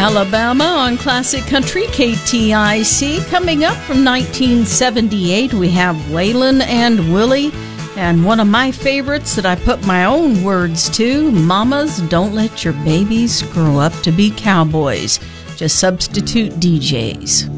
Alabama on Classic Country KTIC. Coming up from 1978, we have Waylon and Willie. And one of my favorites that I put my own words to, Mamas, Don't Let Your Babies Grow Up to Be Cowboys. Just substitute DJs.